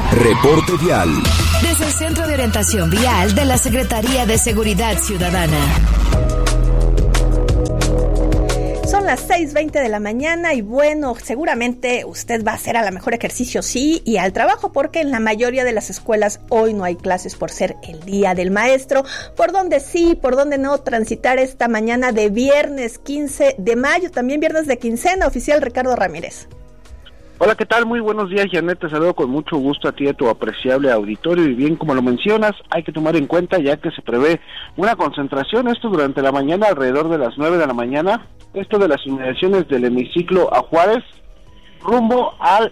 Reporte vial. Desde el Centro de Orientación Vial de la Secretaría de Seguridad Ciudadana. Son las 6:20 de la mañana y bueno, seguramente usted va a hacer a lo mejor ejercicio sí y al trabajo porque en la mayoría de las escuelas hoy no hay clases por ser el Día del Maestro. ¿Por dónde sí, por dónde no transitar esta mañana de viernes 15 de mayo? También viernes de quincena, oficial Ricardo Ramírez. Hola, ¿qué tal? Muy buenos días, Janet. Te saludo con mucho gusto a ti y a tu apreciable auditorio. Y bien, como lo mencionas, hay que tomar en cuenta ya que se prevé una concentración, esto durante la mañana, alrededor de las 9 de la mañana, esto de las inmediaciones del hemiciclo a Juárez, rumbo al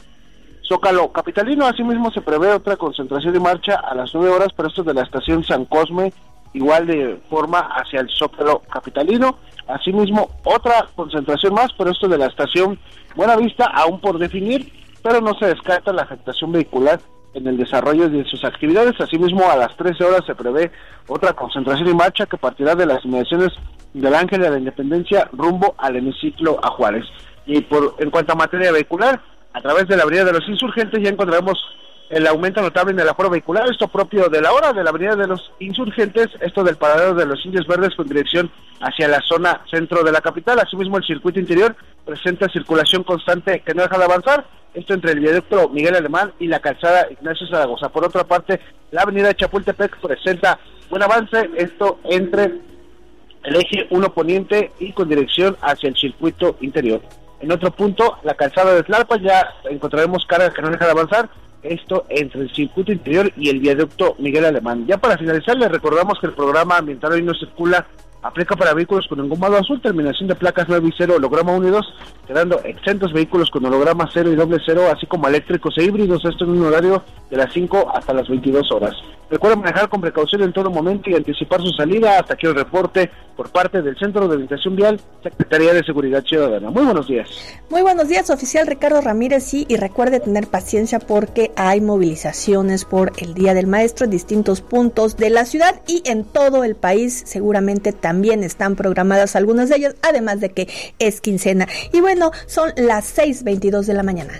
Zócalo capitalino. Asimismo, se prevé otra concentración de marcha a las 9 horas, pero esto de la estación San Cosme, igual de forma hacia el Zócalo capitalino. Asimismo, otra concentración más, pero esto de la estación Buenavista, aún por definir, pero no se descarta la afectación vehicular en el desarrollo de sus actividades. Asimismo, a las 13 horas se prevé otra concentración en marcha que partirá de las inmediaciones del Ángel de la Independencia rumbo al hemiciclo a Juárez. Y en cuanto a materia vehicular, a través de la Avenida de los Insurgentes ya encontraremos el aumento notable en el aforo vehicular, esto propio de la hora de la Avenida de los Insurgentes, esto del paradero de los Indios Verdes con dirección hacia la zona centro de la capital. Asimismo, el circuito interior presenta circulación constante que no deja de avanzar, esto entre el viaducto Miguel Alemán y la calzada Ignacio Zaragoza. Por otra parte, la avenida Chapultepec presenta buen avance, esto entre el eje 1 poniente y con dirección hacia el circuito interior. En otro punto, la calzada de Tlalpan, ya encontraremos carga que no deja de avanzar, esto entre el circuito interior y el viaducto Miguel Alemán. Ya para finalizar, les recordamos que el programa ambiental Hoy No Circula aplica para vehículos con engomado azul, terminación de placas 9 y 0, holograma 1 y 2, quedando exentos vehículos con holograma 0 y doble 0, así como eléctricos e híbridos, esto en un horario de las 5 hasta las 22 horas. Recuerden manejar con precaución en todo momento y anticipar su salida. Hasta aquí el reporte por parte del Centro de Orientación Vial, Secretaría de Seguridad Ciudadana. Muy buenos días. Muy buenos días, oficial Ricardo Ramírez, sí, y recuerde tener paciencia porque hay movilizaciones por el Día del Maestro en distintos puntos de la ciudad y en todo el país. Seguramente también están programadas algunas de ellas, además de que es quincena. Y bueno, son las 6:22 de la mañana.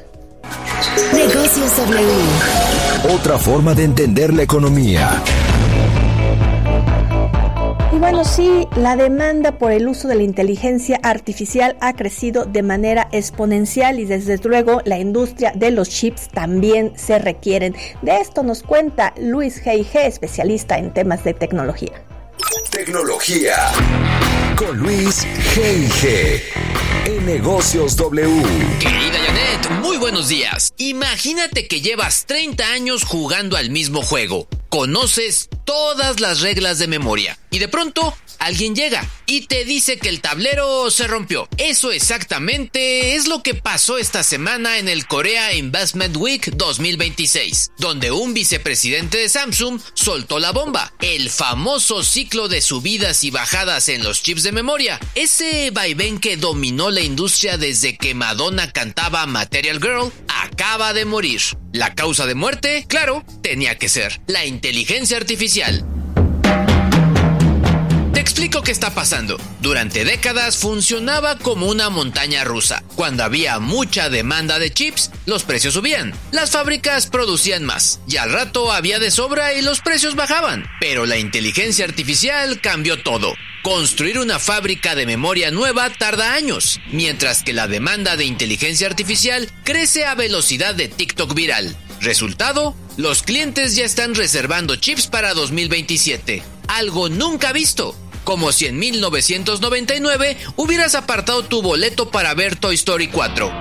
Negocios W. Otra forma de entender la economía. Y bueno, sí, la demanda por el uso de la inteligencia artificial ha crecido de manera exponencial y desde luego la industria de los chips también se requieren. De esto nos cuenta Luis G.I.G., especialista en temas de tecnología. Tecnología con Luis G.I.G. en Negocios W. Querida Janet, muy buenos días. Imagínate que llevas 30 años jugando al mismo juego. Conoces todas las reglas de memoria y de pronto alguien llega y te dice que el tablero se rompió. Eso exactamente es lo que pasó esta semana en el Korea Investment Week 2026, donde un vicepresidente de Samsung soltó la bomba, el famoso ciclo de subidas y bajadas en los chips de memoria, ese vaivén que dominó la industria desde que Madonna cantaba Material Girl, acaba de morir. La causa de muerte, claro, tenía que ser la inteligencia artificial. Te explico qué está pasando. Durante décadas funcionaba como una montaña rusa. Cuando había mucha demanda de chips, los precios subían. Las fábricas producían más y al rato había de sobra y los precios bajaban. Pero la inteligencia artificial cambió todo. Construir una fábrica de memoria nueva tarda años, mientras que la demanda de inteligencia artificial crece a velocidad de TikTok viral. Resultado, los clientes ya están reservando chips para 2027. Algo nunca visto. Como si en 1999 hubieras apartado tu boleto para ver Toy Story 4.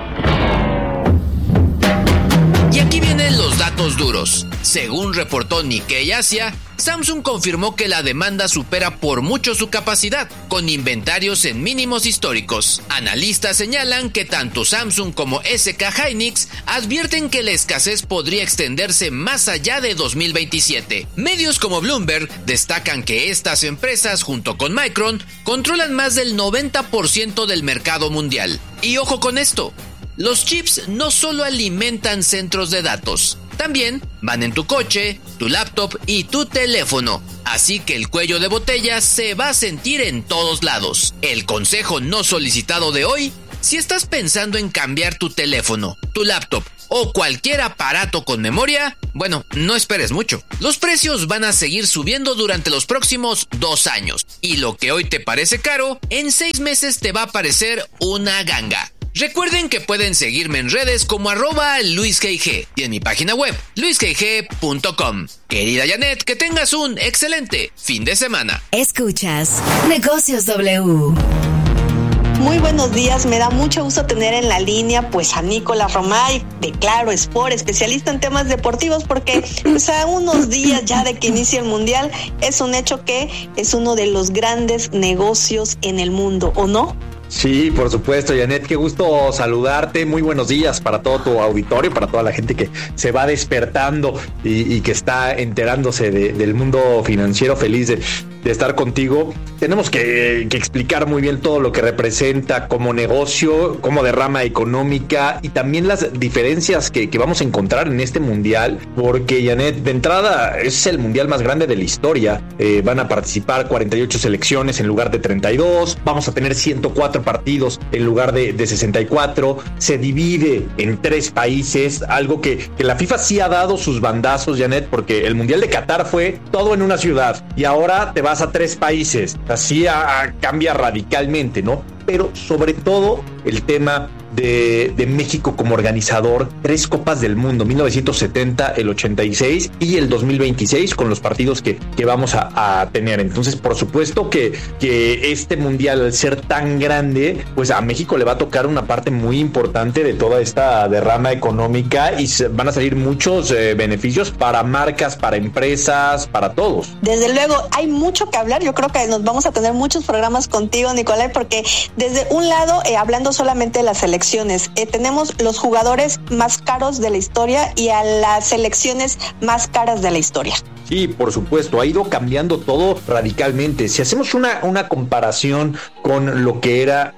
Y aquí vienen los datos duros. Según reportó Nikkei Asia, Samsung confirmó que la demanda supera por mucho su capacidad, con inventarios en mínimos históricos. Analistas señalan que tanto Samsung como SK Hynix advierten que la escasez podría extenderse más allá de 2027. Medios como Bloomberg destacan que estas empresas, junto con Micron, controlan más del 90% del mercado mundial. Y ojo con esto, los chips no solo alimentan centros de datos, también van en tu coche, tu laptop y tu teléfono. Así que el cuello de botella se va a sentir en todos lados. El consejo no solicitado de hoy: si estás pensando en cambiar tu teléfono, tu laptop o cualquier aparato con memoria, bueno, no esperes mucho. Los precios van a seguir subiendo durante los próximos 2 años, y lo que hoy te parece caro, en 6 meses te va a parecer una ganga. Recuerden que pueden seguirme en redes como @LuisGG y en mi página web, luisgg.com. Querida Janet, que tengas un excelente fin de semana. Escuchas Negocios W. Muy buenos días, me da mucho gusto tener en la línea pues a Nicolás Romay de Claro Sport, especialista en temas deportivos, porque pues a unos días ya de que inicie el Mundial es un hecho que es uno de los grandes negocios en el mundo, ¿o no? Sí, por supuesto, Janet, qué gusto saludarte. Muy buenos días para todo tu auditorio, para toda la gente que se va despertando y que está enterándose del mundo financiero. Feliz de estar contigo. Tenemos que explicar muy bien todo lo que representa como negocio, como derrama económica y también las diferencias que vamos a encontrar en este mundial, porque, Janet, de entrada es el mundial más grande de la historia. Van a participar 48 selecciones en lugar de 32. Vamos a tener 104 partidos en lugar de 64. Se divide en 3 países, algo que la FIFA sí ha dado sus bandazos, Janet, porque el Mundial de Qatar fue todo en una ciudad y ahora te vas a 3 países. Así cambia radicalmente, ¿no? Pero sobre todo el tema de México como organizador, 3 Copas del Mundo, 1970, el 86 y el 2026, con los partidos que vamos a tener. Entonces, por supuesto que este mundial, al ser tan grande, pues a México le va a tocar una parte muy importante de toda esta derrama económica y van a salir muchos beneficios para marcas, para empresas, para todos. Desde luego, hay mucho que hablar. Yo creo que nos vamos a tener muchos programas contigo, Nicolás, porque desde un lado, hablando solamente de las selecciones, tenemos los jugadores más caros de la historia y a las selecciones más caras de la historia. Sí, por supuesto, ha ido cambiando todo radicalmente. Si hacemos una comparación con lo que era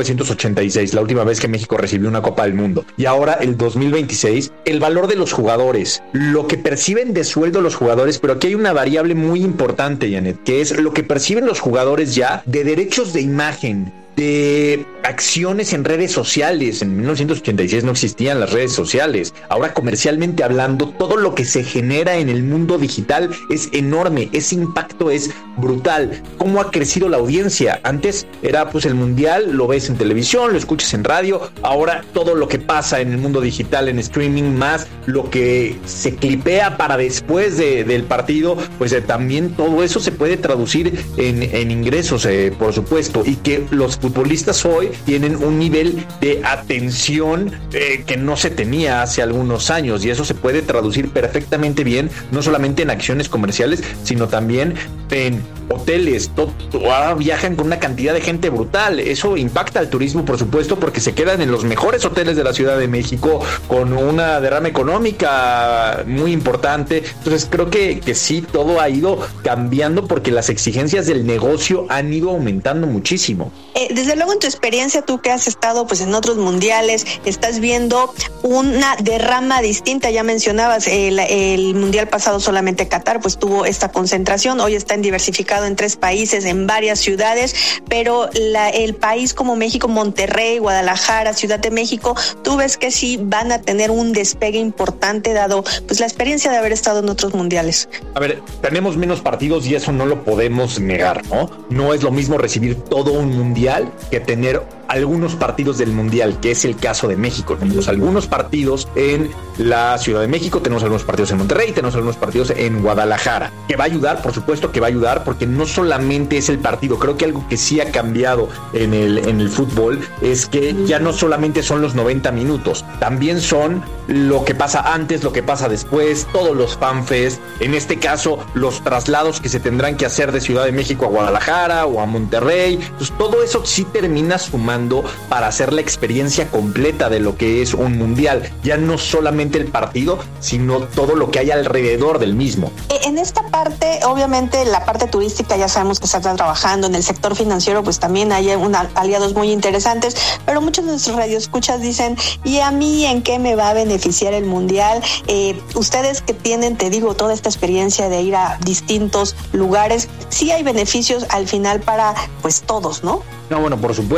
1986, la última vez que México recibió una Copa del Mundo, y ahora el 2026, el valor de los jugadores, lo que perciben de sueldo los jugadores, pero aquí hay una variable muy importante, Janet, que es lo que perciben los jugadores ya de derechos de imagen, de acciones en redes sociales. En 1986 no existían las redes sociales. Ahora, comercialmente hablando, todo lo que se genera en el mundo digital es enorme. Ese impacto es brutal. ¿Cómo ha crecido la audiencia? Antes era pues el mundial, lo ves en televisión, lo escuchas en radio. Ahora todo lo que pasa en el mundo digital, en streaming, más lo que se clipea para después del partido, pues también todo eso se puede traducir en ingresos, por supuesto. Y que los futbolistas hoy tienen un nivel de atención que no se tenía hace algunos años, y eso se puede traducir perfectamente bien, no solamente en acciones comerciales, sino también en hoteles. Ahora viajan con una cantidad de gente brutal. Eso impacta al turismo, por supuesto, porque se quedan en los mejores hoteles de la Ciudad de México con una derrama económica muy importante. Entonces creo que sí, todo ha ido cambiando porque las exigencias del negocio han ido aumentando muchísimo. Desde luego, en tu experiencia, tú que has estado pues en otros mundiales, estás viendo una derrama distinta. Ya mencionabas el mundial pasado, solamente Qatar pues tuvo esta concentración. Hoy está diversificado en 3 países, en varias ciudades, pero el país como México, Monterrey, Guadalajara, Ciudad de México, tú ves que sí van a tener un despegue importante dado pues la experiencia de haber estado en otros mundiales. A ver, tenemos menos partidos y eso no lo podemos negar, ¿no? No es lo mismo recibir todo un mundial que tener algunos partidos del mundial, que es el caso de México. Tenemos algunos partidos en la Ciudad de México, tenemos algunos partidos en Monterrey, tenemos algunos partidos en Guadalajara, que va a ayudar, por supuesto que va a ayudar, porque no solamente es el partido. Creo que algo que sí ha cambiado en el fútbol es que ya no solamente son los 90 minutos, también son lo que pasa antes, lo que pasa después, todos los fanfest, en este caso los traslados que se tendrán que hacer de Ciudad de México a Guadalajara o a Monterrey. Entonces todo eso sí termina sumando para hacer la experiencia completa de lo que es un mundial. Ya no solamente el partido, sino todo lo que hay alrededor del mismo. En esta parte, obviamente, la parte turística ya sabemos que se está trabajando. En el sector financiero, pues también hay aliados muy interesantes, pero muchos de nuestros radioescuchas dicen, ¿y a mí en qué me va a beneficiar el mundial? Ustedes que tienen, te digo, toda esta experiencia de ir a distintos lugares, sí hay beneficios al final para, pues, todos, ¿no? No, bueno, por supuesto, porque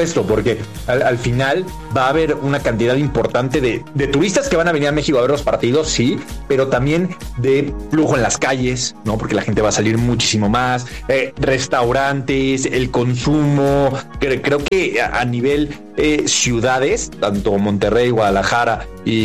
porque al final va a haber una cantidad importante de turistas que van a venir a México a ver los partidos, sí, pero también de flujo en las calles, ¿no? Porque la gente va a salir muchísimo más, restaurantes, el consumo, creo que a nivel ciudades, tanto Monterrey, Guadalajara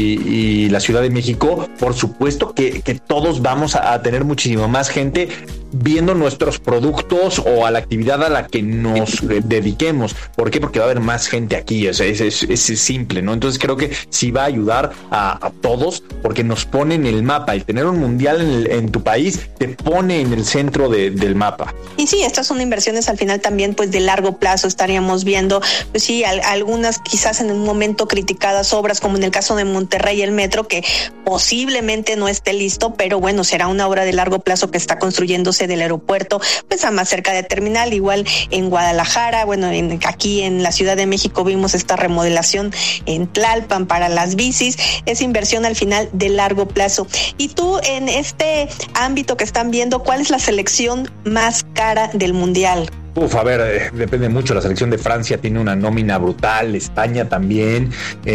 y la Ciudad de México, por supuesto que todos vamos a tener muchísimo más gente viendo nuestros productos o a la actividad a la que nos dediquemos. ¿Por qué? Porque va a haber más gente aquí, es simple, ¿no? Entonces creo que sí va a ayudar a todos, porque nos pone en el mapa. El tener un mundial en tu país te pone en el centro del mapa. Y sí, estas son inversiones al final también pues de largo plazo. Estaríamos viendo, pues sí, algunas quizás en un momento criticadas obras, como en el caso de Monterrey, el metro, que posiblemente no esté listo, pero bueno, será una obra de largo plazo que está construyéndose del aeropuerto pues a más cerca de terminal. Igual en Guadalajara, bueno, aquí en la Ciudad de México vimos esta remodelación en Tlalpan para las bicis. Es inversión al final de largo plazo. Y tú, en este ámbito que están viendo, ¿cuál es la selección más cara del mundial? A ver, depende mucho. La selección de Francia tiene una nómina brutal, España también.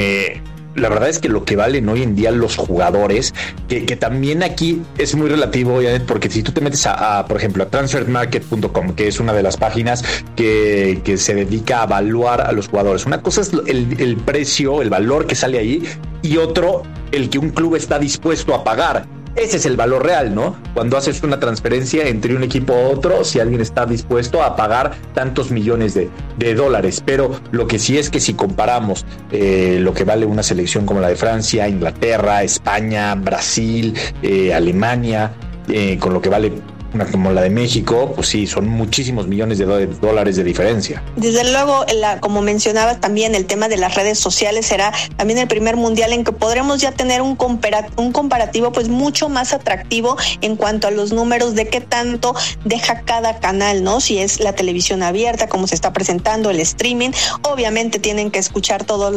La verdad es que lo que valen hoy en día los jugadores, que también aquí es muy relativo, porque si tú te metes por ejemplo, a transfermarket.com, que es una de las páginas que se dedica a evaluar a los jugadores. Una cosa es el precio, el valor que sale ahí, y otro, el que un club está dispuesto a pagar. Ese es el valor real, ¿no? Cuando haces una transferencia entre un equipo a otro, si alguien está dispuesto a pagar tantos millones de dólares. Pero lo que sí es que si comparamos lo que vale una selección como la de Francia, Inglaterra, España, Brasil, Alemania, con lo que vale una como la de México, pues sí, son muchísimos millones de dólares de diferencia. Desde luego, como mencionabas también, el tema de las redes sociales será también el primer mundial en que podremos ya tener un comparativo pues mucho más atractivo en cuanto a los números de qué tanto deja cada canal, ¿no? Si es la televisión abierta, cómo se está presentando, el streaming. Obviamente tienen que escuchar todos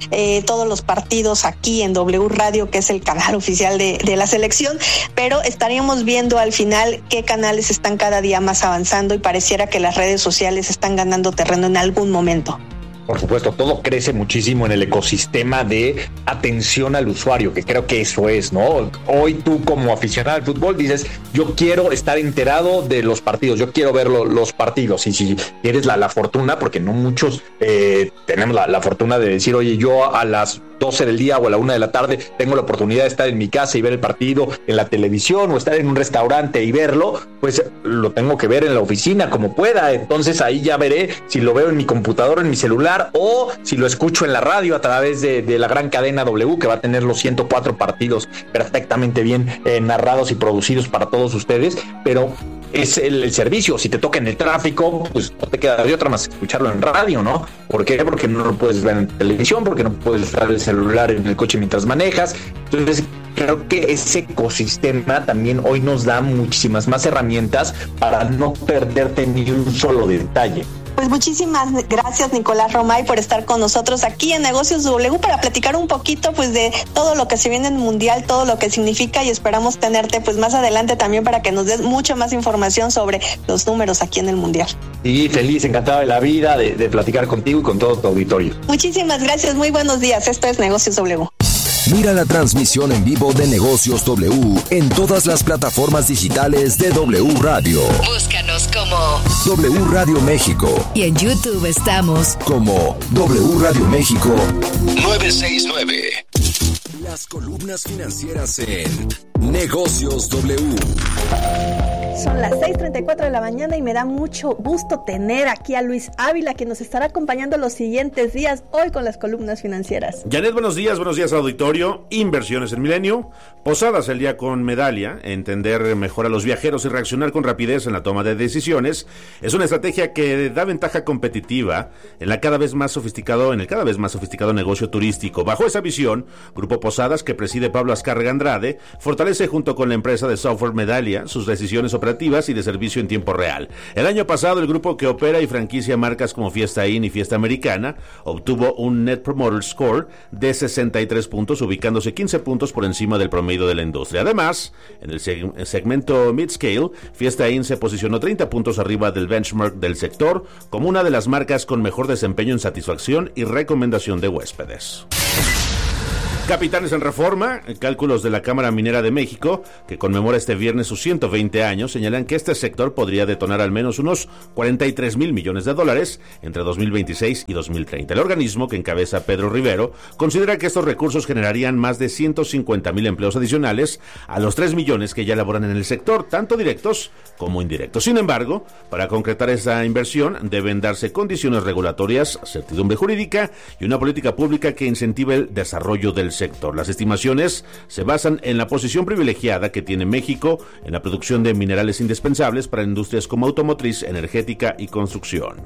los partidos aquí en W Radio, que es el canal oficial de la selección, pero estaríamos viendo al final qué canales están cada día más avanzando, y pareciera que las redes sociales están ganando terreno en algún momento. Por supuesto, todo crece muchísimo en el ecosistema de atención al usuario, que creo que eso es, ¿no? Hoy tú como aficionado al fútbol dices, yo quiero estar enterado de los partidos, yo quiero ver los partidos. Y si tienes la fortuna, porque no muchos tenemos la fortuna de decir, oye, yo a las 12 del día o a la 1 de la tarde tengo la oportunidad de estar en mi casa y ver el partido en la televisión, o estar en un restaurante y verlo, pues lo tengo que ver en la oficina como pueda. Entonces ahí ya veré si lo veo en mi computadora, en mi celular, o si lo escucho en la radio a través de la gran cadena W, que va a tener los 104 partidos perfectamente bien narrados y producidos para todos ustedes. Pero es el servicio. Si te toca en el tráfico, pues no te queda de otra más que escucharlo en radio, ¿no? ¿Por qué? Porque no lo puedes ver en televisión, porque no puedes usar el celular en el coche mientras manejas. Entonces creo que ese ecosistema también hoy nos da muchísimas más herramientas para no perderte ni un solo detalle. Pues muchísimas gracias, Nicolás Romay, por estar con nosotros aquí en Negocios W para platicar un poquito pues de todo lo que se viene en el Mundial, todo lo que significa, y esperamos tenerte pues más adelante también para que nos des mucha más información sobre los números aquí en el Mundial. Sí, feliz, encantado de la vida de platicar contigo y con todo tu auditorio. Muchísimas gracias, muy buenos días. Esto es Negocios W. Mira la transmisión en vivo de Negocios W en todas las plataformas digitales de W Radio. Búscanos como W Radio México. Y en YouTube estamos como W Radio México 969. Las columnas financieras en Negocios W. Son las 6:34 de la mañana y me da mucho gusto tener aquí a Luis Ávila, que nos estará acompañando los siguientes días hoy con las columnas financieras. Janet, buenos días auditorio. Inversiones en Milenio, Posadas el día con medalla, entender mejor a los viajeros y reaccionar con rapidez en la toma de decisiones. Es una estrategia que da ventaja competitiva en el cada vez más sofisticado negocio turístico. Bajo esa visión, Grupo Posadas, que preside Pablo Azcárraga Andrade, fortalece fortalece junto con la empresa de software Medallia sus decisiones operativas y de servicio en tiempo real. El año pasado, el grupo que opera y franquicia marcas como Fiesta Inn y Fiesta Americana obtuvo un Net Promoter Score de 63 puntos, ubicándose 15 puntos por encima del promedio de la industria. Además, en el segmento Mid-Scale, Fiesta Inn se posicionó 30 puntos arriba del benchmark del sector como una de las marcas con mejor desempeño en satisfacción y recomendación de huéspedes. Capitanes en Reforma, cálculos de la Cámara Minera de México, que conmemora este viernes sus 120 años, señalan que este sector podría detonar al menos unos 43 mil millones de dólares entre 2026 y 2030. El organismo, que encabeza Pedro Rivero, considera que estos recursos generarían más de 150 mil empleos adicionales a los 3 millones que ya laboran en el sector, tanto directos como indirectos. Sin embargo, para concretar esta inversión, deben darse condiciones regulatorias, certidumbre jurídica y una política pública que incentive el desarrollo del sector. Las estimaciones se basan en la posición privilegiada que tiene México en la producción de minerales indispensables para industrias como automotriz, energética y construcción.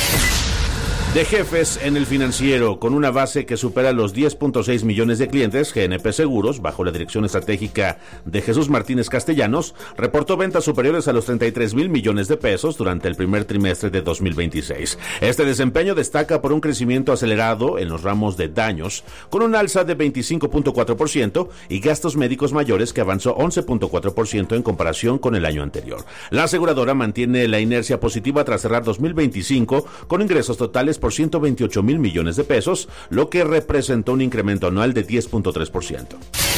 De jefes en el financiero, con una base que supera los 10.6 millones de clientes, GNP Seguros, bajo la dirección estratégica de Jesús Martínez Castellanos, reportó ventas superiores a los 33 mil millones de pesos durante el primer trimestre de 2026. Este desempeño destaca por un crecimiento acelerado en los ramos de daños, con un alza de 25.4% y gastos médicos mayores que avanzó 11.4% en comparación con el año anterior. La aseguradora mantiene la inercia positiva tras cerrar 2025 con ingresos totales por 128 mil millones de pesos, lo que representó un incremento anual de 10.3%.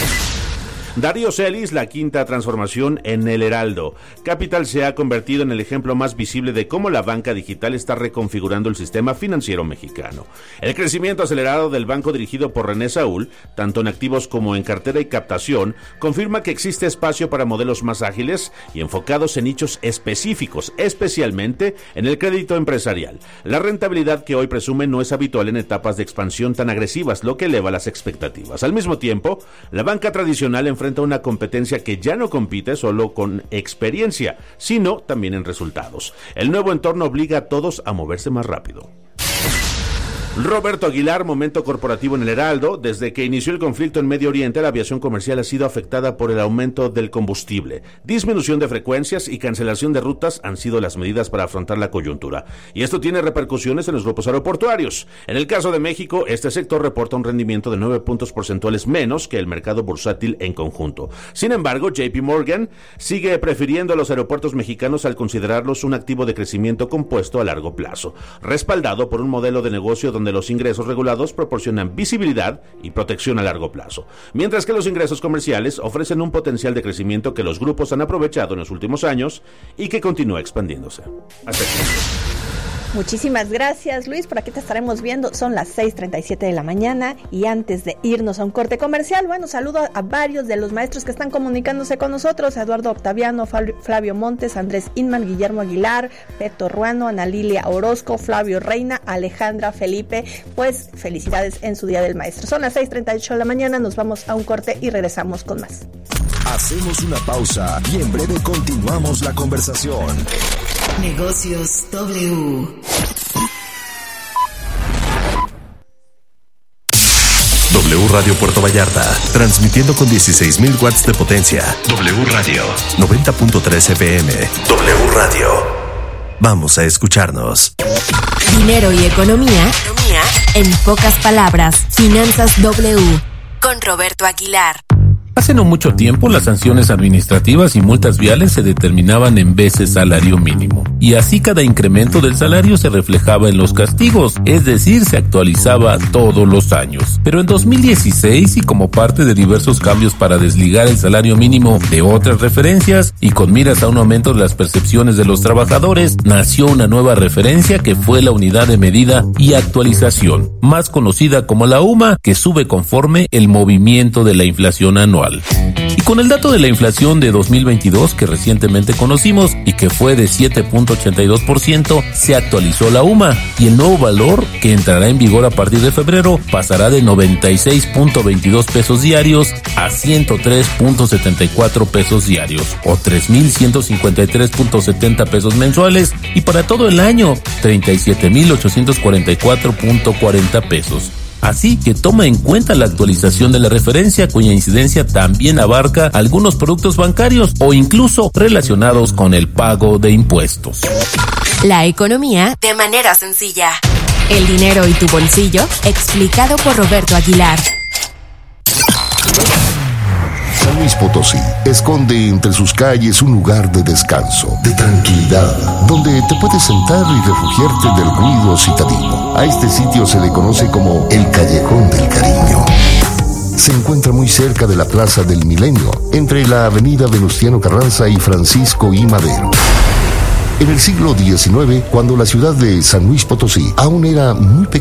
Darío Celis, la quinta transformación en el Heraldo. Capital se ha convertido en el ejemplo más visible de cómo la banca digital está reconfigurando el sistema financiero mexicano. El crecimiento acelerado del banco dirigido por René Saúl, tanto en activos como en cartera y captación, confirma que existe espacio para modelos más ágiles y enfocados en nichos específicos, especialmente en el crédito empresarial. La rentabilidad que hoy presume no es habitual en etapas de expansión tan agresivas, lo que eleva las expectativas. Al mismo tiempo, la banca tradicional enfrenta una competencia que ya no compite solo con experiencia, sino también en resultados. El nuevo entorno obliga a todos a moverse más rápido. Roberto Aguilar, momento corporativo en el Heraldo. Desde que inició el conflicto en Medio Oriente, la aviación comercial ha sido afectada por el aumento del combustible. Disminución de frecuencias y cancelación de rutas han sido las medidas para afrontar la coyuntura. Y esto tiene repercusiones en los grupos aeroportuarios. En el caso de México, este sector reporta un rendimiento de 9 puntos porcentuales menos que el mercado bursátil en conjunto. Sin embargo, JP Morgan sigue prefiriendo a los aeropuertos mexicanos al considerarlos un activo de crecimiento compuesto a largo plazo, respaldado por un modelo de negocio donde los ingresos regulados proporcionan visibilidad y protección a largo plazo, mientras que los ingresos comerciales ofrecen un potencial de crecimiento que los grupos han aprovechado en los últimos años y que continúa expandiéndose. Hasta aquí. Muchísimas gracias, Luis. Por aquí te estaremos viendo. Son las 6:37 de la mañana y antes de irnos a un corte comercial, bueno, saludo a varios de los maestros que están comunicándose con nosotros: Eduardo Octaviano, Flavio Montes, Andrés Inman, Guillermo Aguilar, Beto Ruano, Ana Lilia Orozco, Flavio Reina, Alejandra Felipe. Pues felicidades en su Día del Maestro. Son las 6:38 de la mañana, nos vamos a un corte y regresamos con más. Hacemos una pausa y en breve continuamos la conversación. Negocios W. W Radio Puerto Vallarta, transmitiendo con 16,000 watts de potencia. W Radio, 90.3 FM. W Radio. Vamos a escucharnos. Dinero y economía en pocas palabras. Finanzas W con Roberto Aguilar. Hace no mucho tiempo, las sanciones administrativas y multas viales se determinaban en veces salario mínimo, y así cada incremento del salario se reflejaba en los castigos, es decir, se actualizaba todos los años. Pero en 2016, y como parte de diversos cambios para desligar el salario mínimo de otras referencias, y con miras a un aumento de las percepciones de los trabajadores, nació una nueva referencia que fue la unidad de medida y actualización, más conocida como la UMA, que sube conforme el movimiento de la inflación anual. Y con el dato de la inflación de 2022 que recientemente conocimos y que fue de 7.82%, se actualizó la UMA, y el nuevo valor, que entrará en vigor a partir de febrero, pasará de 96.22 pesos diarios a 103.74 pesos diarios, o 3.153.70 pesos mensuales, y para todo el año 37.844.40 pesos. Así que toma en cuenta la actualización de la referencia, cuya incidencia también abarca algunos productos bancarios o incluso relacionados con el pago de impuestos. La economía de manera sencilla. El dinero y tu bolsillo, explicado por Roberto Aguilar. San Luis Potosí esconde entre sus calles un lugar de descanso, de tranquilidad, donde te puedes sentar y refugiarte del ruido citadino. A este sitio se le conoce como el Callejón del Cariño. Se encuentra muy cerca de la Plaza del Milenio, entre la avenida Venustiano Carranza y Francisco I. Madero. En el siglo XIX, cuando la ciudad de San Luis Potosí aún era muy pequeña,